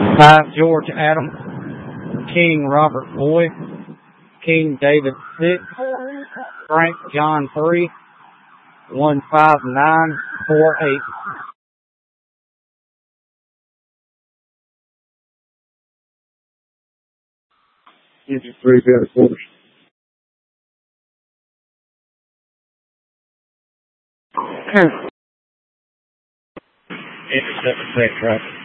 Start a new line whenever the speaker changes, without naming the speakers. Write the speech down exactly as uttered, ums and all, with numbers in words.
five George Adam, King Robert Boyd, King David six, Frank John three, one five nine four eight.
Engine three, better quarters.
Intercept, right?